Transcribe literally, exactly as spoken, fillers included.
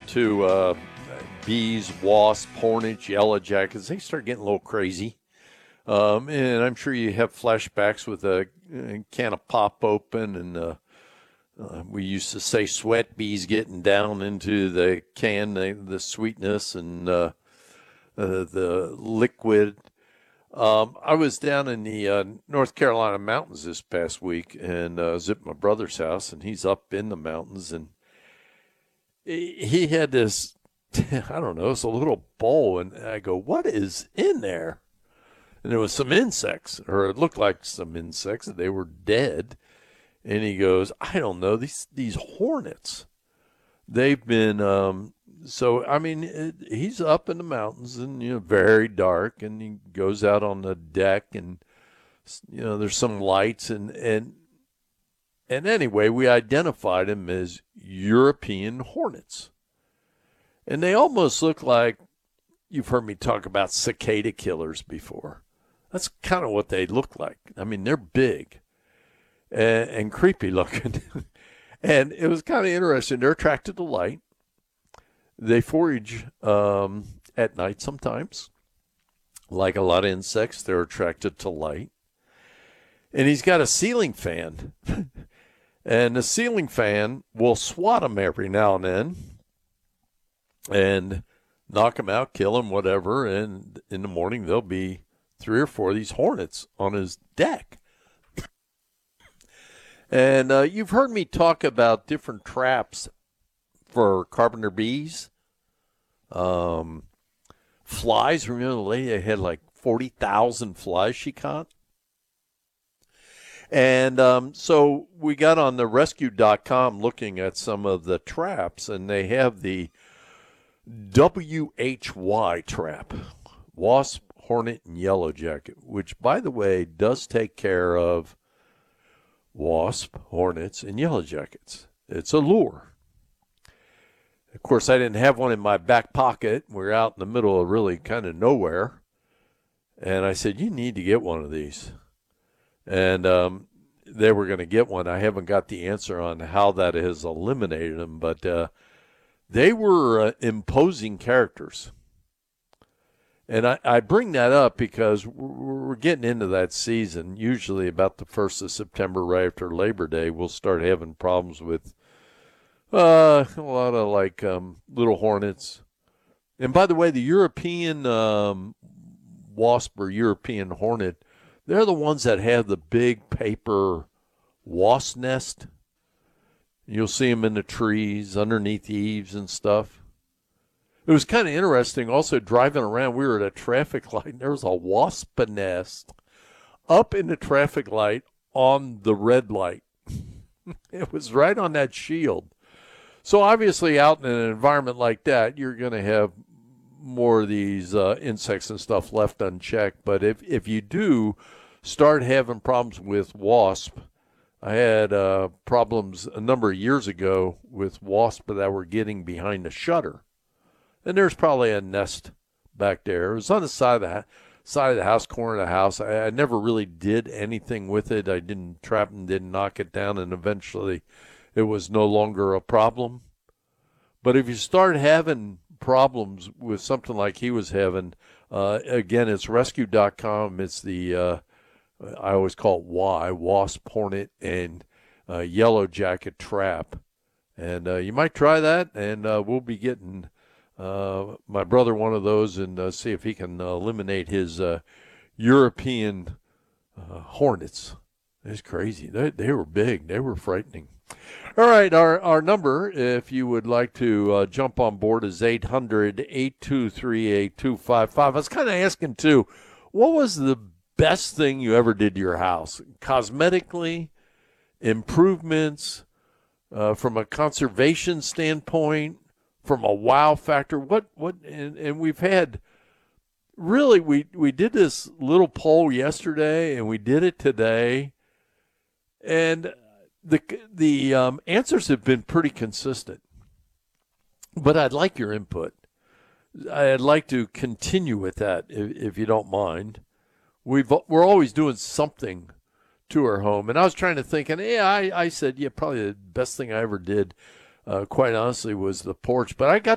to uh, bees, wasps, hornets, yellow jackets. They start getting a little crazy. Um, and I'm sure you have flashbacks with a, a can of pop open and uh, uh, we used to say sweat bees getting down into the can, the, the sweetness and uh, uh, the liquid. Um, I was down in the uh, North Carolina mountains this past week and uh, was at my brother's house, and he's up in the mountains, and he had this, I don't know, it's a little bowl, and I go, what is in there? And there was some insects, or it looked like some insects. They were dead. And he goes, I don't know, these these hornets. They've been, um, so, I mean, it, he's up in the mountains and, you know, very dark, and he goes out on the deck and, you know, there's some lights. And, and, and anyway, we identified them as European hornets. And they almost look like, you've heard me talk about cicada killers before. That's kind of what they look like. I mean, they're big and, and creepy looking. And it was kind of interesting. They're attracted to light. They forage um, at night sometimes. Like a lot of insects, they're attracted to light. And he's got a ceiling fan. And the ceiling fan will swat him every now and then and knock him out, kill him, whatever. And in the morning, there'll be three or four of these hornets on his deck. And uh, you've heard me talk about different traps for carpenter bees. Um, flies. Remember the lady that had like forty thousand flies she caught? And um, so we got on the rescue dot com looking at some of the traps, and they have the W H Y trap, wasp, hornet, and yellow jacket, which, by the way, does take care of wasp, hornets, and yellow jackets. It's a lure. Of course, I didn't have one in my back pocket. We're out in the middle of really kind of nowhere. And I said, you need to get one of these. And um, they were going to get one. I haven't got the answer on how that has eliminated them, but uh, they were uh, imposing characters. And I, I bring that up because we're getting into that season. Usually about the first of September, right after Labor Day, we'll start having problems with uh, a lot of like um, little hornets. And by the way, the European um, wasp or European hornet, they're the ones that have the big paper wasp nest. You'll see them in the trees, underneath eaves and stuff. It was kind of interesting also driving around. We were at a traffic light, and there was a wasp nest up in the traffic light on the red light. It was right on that shield. So obviously out in an environment like that, you're going to have more of these uh, insects and stuff left unchecked. But if, if you do start having problems with wasp, I had uh, problems a number of years ago with wasps that were getting behind the shutter. And there's probably a nest back there. It was on the side of the ha- side of the house, corner of the house. I, I never really did anything with it. I didn't trap and didn't knock it down, and eventually it was no longer a problem. But if you start having problems with something like he was having, uh, again, it's rescue dot com. It's the, uh, I always call it Y, wasp, hornet, and uh, yellow jacket trap. And uh, you might try that, and uh, we'll be getting Uh, my brother one of those and uh, see if he can uh, eliminate his uh, European uh, hornets. It's crazy. They, they were big. They were frightening. All right, our, our number, if you would like to uh, jump on board, is eight hundred, eight two three, eight two five five. I was kind of asking, too, what was the best thing you ever did to your house? Cosmetically, improvements, uh, from a conservation standpoint, from a wow factor, what, what, and, and we've had, really, we, we did this little poll yesterday, and we did it today, and the, the um, answers have been pretty consistent, but I'd like your input. I'd like to continue with that, if, if you don't mind. We've, we're always doing something to our home, and I was trying to think, and yeah, I, I said, yeah, probably the best thing I ever did, Uh, quite honestly, was the porch. But I got